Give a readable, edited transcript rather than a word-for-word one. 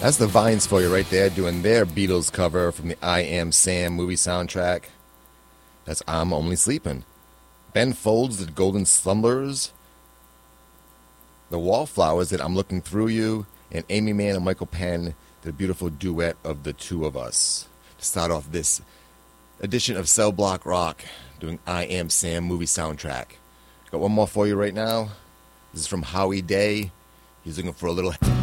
That's the Vines for you right there, doing their Beatles cover from the I Am Sam movie soundtrack. That's I'm Only Sleeping. Ben Folds did Golden Slumbers. The Wallflowers did I'm Looking Through You. And Amy Mann and Michael Penn did a beautiful duet of The Two of Us. To start off this edition of Cell Block Rock, doing I Am Sam movie soundtrack. Got one more for you right now. This is from Howie Day. He's looking for a little...